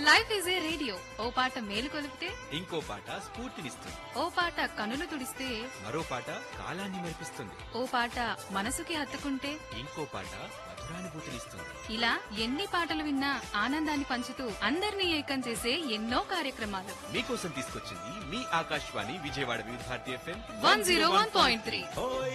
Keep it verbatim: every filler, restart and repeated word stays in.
Life is a radio, ఓ పాట మేలు కొలిపితే ఇంకో పాట స్ఫూర్తినిస్తుంది. ఓ పాట కనులు తుడిస్తే మరో పాట కాలాన్ని మెరిపిస్తుంది. ఓ పాట మనసుకి హత్తుకుంటే ఇంకో పాట మధురానుభూతినిస్తుంది. ఇలా ఎన్ని పాటలు విన్నా ఆనందాన్ని పంచుతూ అందరినీ ఏకం చేసే ఎన్నో కార్యక్రమాలు మీకోసం తీసుకొచ్చింది మీ ఆకాశవాణి విజయవాడ వివిధ Bharati FM one zero one point three.